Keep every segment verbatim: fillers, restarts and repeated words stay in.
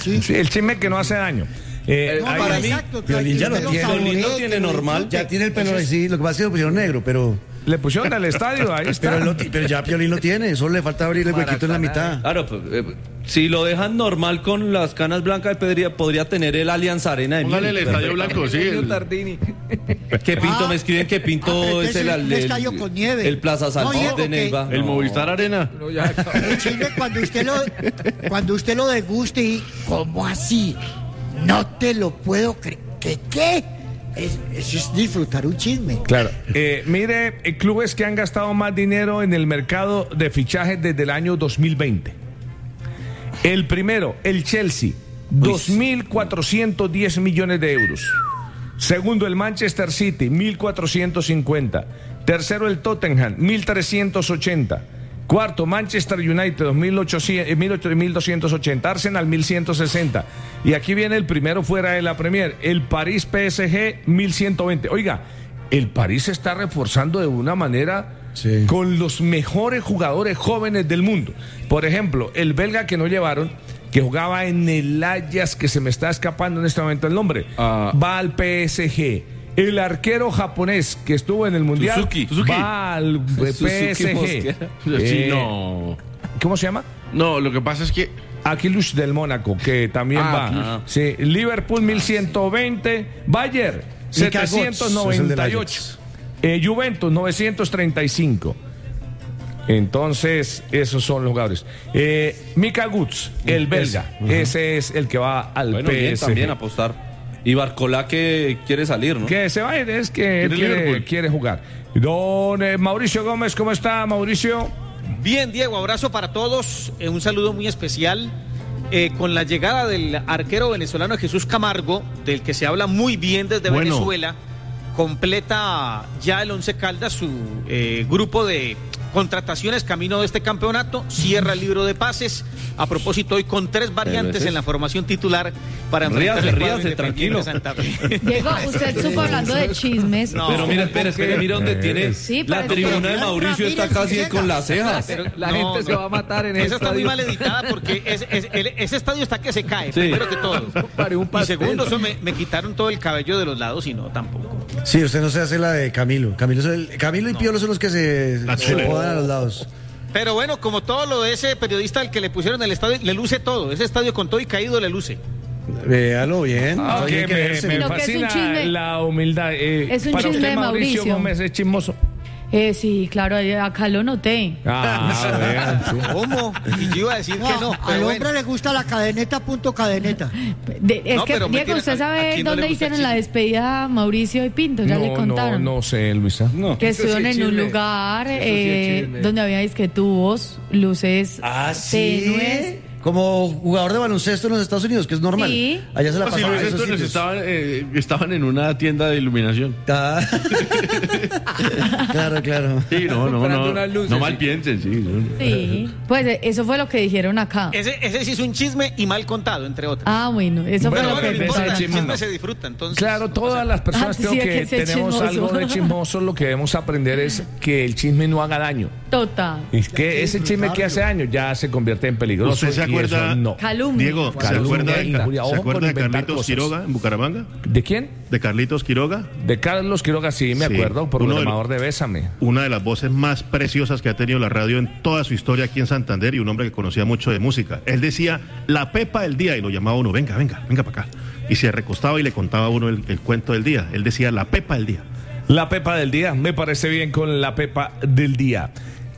sí. Sí, el chisme que no hace daño. Eh, No, ahí- para para mí, mí, exacto, Piolín ya que lo usted tiene. saboree, Piolín lo que tiene lo normal. disfrute. Ya tiene el pelo así, lo que pasa es que lo pusieron negro, pero... le pusieron al estadio, ahí está. Pero, él lo ti- pero ya Piolín lo tiene, solo le falta abrir el huequito en la mitad. Claro, pues, eh, si lo dejan normal con las canas blancas, podría, podría tener el Allianz Arena de Póngale el Múnich. estadio blanco, sí. el- Tardini. Que Pinto, Ah, me escriben que Pinto ah, pero es entonces el, es un el, estadio con nieve. el Plaza No, Salvador Diego, de que- Neiva. El No. Movistar Arena. No, ya, El chisme cuando usted lo cuando usted lo deguste y ¿cómo así? No te lo puedo creer. ¿Qué qué? Es- eso es disfrutar un chisme. Claro. Eh, mire, eh, clubes que han gastado más dinero en el mercado de fichajes desde el año dos mil veinte. El primero, el Chelsea, dos mil cuatrocientos diez millones de euros. Segundo, el Manchester City, mil cuatrocientos cincuenta. Tercero, el Tottenham, mil trescientos ochenta. Cuarto, Manchester United, mil doscientos ochenta. Arsenal, mil ciento sesenta. Y aquí viene el primero fuera de la Premier, el París P S G, mil ciento veinte. Oiga, el París se está reforzando de una manera Sí. con los mejores jugadores jóvenes del mundo. Por ejemplo, el belga que no llevaron, que jugaba en el Ajax, que se me está escapando en este momento el nombre, Ah. va al P S G. El arquero japonés que estuvo en el Mundial Suzuki. Suzuki. va al Suzuki P S G. Mosquera. Sí, Eh, no. ¿Cómo se llama? No, lo que pasa es que Aquilus del Mónaco, que también Ah, va. Aquilus. Sí, Liverpool mil ciento veinte, Bayern Mika setecientos Götze, es el del noventa y ocho, eh, Juventus novecientos treinta y cinco. Entonces, esos son los jugadores. Eh, Mika Götze, el belga, ese es el que va al Bueno, bien, P S G. también apostar. Y Barcolá que quiere salir, ¿no? Que se va a ir, es que él ¿Quiere quiere, Liverpool? quiere jugar. Don eh, Mauricio Gómez, ¿cómo está, Mauricio? Bien, Diego, abrazo para todos. Eh, un saludo muy especial. Eh, con la llegada del arquero venezolano Jesús Camargo, del que se habla muy bien desde Bueno. Venezuela, completa ya el Once Caldas su eh, grupo de contrataciones camino de este campeonato, cierra el libro de pases, a propósito hoy con tres variantes es- en la formación titular para enfrentar Ríase, al cuadro ríase, Independiente tranquilo. Santa Fe. Diego, usted supo hablando de chismes. No. Pero mira, espera, espera, mira dónde tiene. Sí, la pero- tribuna de pero- Mauricio está Ramírez casi llega. con las cejas. Pero No, la gente no. se va a matar en ese Esa está muy estadio. mal editada porque es- es- el- ese estadio está que se cae, Sí. primero que todo. Y segundo, eso me, me quitaron todo el cabello de los lados y no, tampoco. Sí, usted no se hace la de Camilo. Camilo, es el- Camilo y Piolo son los que se, La se chule. podan a los lados. Pero bueno, como todo lo de ese periodista al que le pusieron el estadio, le luce todo. Ese estadio con todo y caído le luce. Véalo bien. Ah, está bien que me, quererse. me Lo que es un fascina chisme- la humildad. Eh, es un para chisme usted, de Mauricio Mauricio. Gómez, es chismoso. Eh, sí, claro, acá lo noté. Ah, vean, sí. ¿Cómo? Y yo iba a decir No, que no. al Pero hombre bueno. le gusta la cadeneta, punto cadeneta. De- es No, que, pero me Diego, tiene- ¿usted ¿a- a sabe quién no le dónde gusta el hicieron la chisme? despedida a Mauricio y Pinto? Ya le contaron. No, no sé, Luisa. No. Que Eso sí estuvieron es en un chisme. lugar Eso sí es eh, chisme. donde había disque tubos, luces Ah, tenues. sí. Como jugador de baloncesto en los Estados Unidos, que es normal. Sí. Allá se la Ah, sí, pasaban Luis en esos Antonio, sitios. estaban, eh, estaban en una tienda de iluminación. Ah. Claro, claro. Sí, no, no, Comprando no. unas luces, No sí. mal piensen, sí. Sí, pues eh, eso fue lo que dijeron acá. Ese, ese sí es un chisme y mal contado, entre otros. Ah, bueno, eso Pero fue bueno, lo no que importa, el ese chisme, chisme no. se disfruta, entonces. Claro, no todas pasa las personas Ah, creo sí, que, que sea tenemos chismoso. algo de chismoso, lo que debemos aprender es que el chisme no haga daño. Total. Es que ese chisme que hace daño ya se convierte en peligroso. ¿Usted se y acuerda- eso no. Calumnia. Diego, ¿se Calumnia acuerda, de, e Ca- injuria. ¿se Ojo acuerda con de inventar Carlitos cosas. Quiroga en Bucaramanga? ¿De quién? ¿De Carlitos Quiroga? De Carlos Quiroga, sí, me Sí. acuerdo, Uno de- programador de Bésame. Una de las voces más preciosas que ha tenido la radio en toda su historia aquí en Santander y un hombre que conocía mucho de música. Él decía, la pepa del día, y lo llamaba uno, venga, venga, venga para acá. Y se recostaba y le contaba a uno el, el cuento del día. Él decía, la pepa del día. La pepa del día, me parece bien con la pepa del día.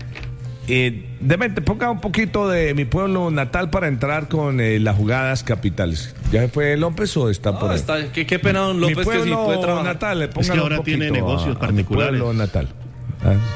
Eh, demente, ponga un poquito de mi pueblo natal para entrar con eh, las jugadas capitales. ¿Ya se fue López o está No, por ahí? está- qué, qué pena don Mi López que sí pueblo puede trabajar. natal, le Es que póngale un ahora tiene poquito negocios a- a mi particulares. pueblo natal. Ah.